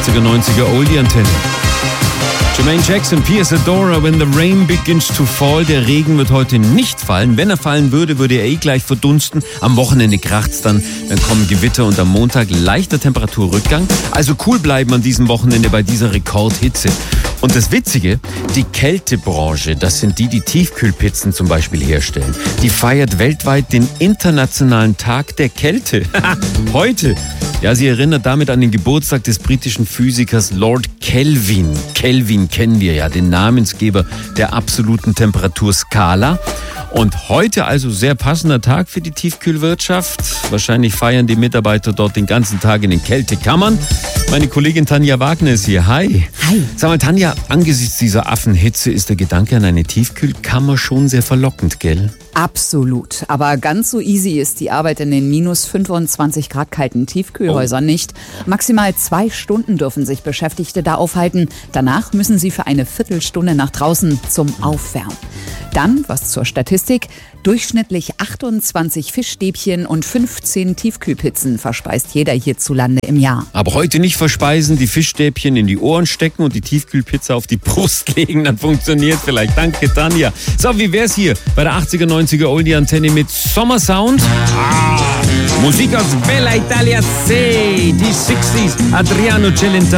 80er, 90er Oldie-Antenne. Jermaine Jackson, Piers Adora, When the Rain Begins to Fall. Der Regen wird heute nicht fallen. Wenn er fallen würde, würde er gleich verdunsten. Am Wochenende kracht's dann kommen Gewitter und am Montag leichter Temperaturrückgang. Also cool bleiben an diesem Wochenende bei dieser Rekordhitze. Und das Witzige, die Kältebranche, das sind die Tiefkühlpizzen zum Beispiel herstellen. Die feiert weltweit den Internationalen Tag der Kälte. Heute. Ja, sie erinnert damit an den Geburtstag des britischen Physikers Lord Kelvin. Kelvin kennen wir ja, den Namensgeber der absoluten Temperaturskala. Und heute also sehr passender Tag für die Tiefkühlwirtschaft. Wahrscheinlich feiern die Mitarbeiter dort den ganzen Tag in den Kältekammern. Meine Kollegin Tanja Wagner ist hier. Hi. Hi. Sag mal, Tanja, angesichts dieser Affenhitze ist der Gedanke an eine Tiefkühlkammer schon sehr verlockend, gell? Absolut. Aber ganz so easy ist die Arbeit in den minus 25 Grad kalten Tiefkühlhäusern nicht. Maximal 2 Stunden dürfen sich Beschäftigte da aufhalten. Danach müssen sie für eine Viertelstunde nach draußen zum Aufwärmen. Dann, was zur Statistik, durchschnittlich 28 Fischstäbchen und 15 Tiefkühlpizzen verspeist jeder hierzulande im Jahr. Aber heute nicht verspeisen, die Fischstäbchen in die Ohren stecken und die Tiefkühlpizza auf die Brust legen, dann funktioniert vielleicht. Danke, Tanja. So, wie wär's hier bei der 80er, 90er Oldie-Antenne mit Sommersound? Musik aus Bella Italia C, die 60s, Adriano Celentano.